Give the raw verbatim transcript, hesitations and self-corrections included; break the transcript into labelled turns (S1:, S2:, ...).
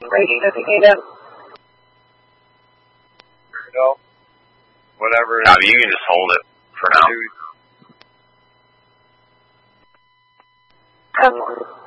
S1: Brady designated.
S2: No. Whatever.
S3: No, you can just hold it for now.
S1: ten one.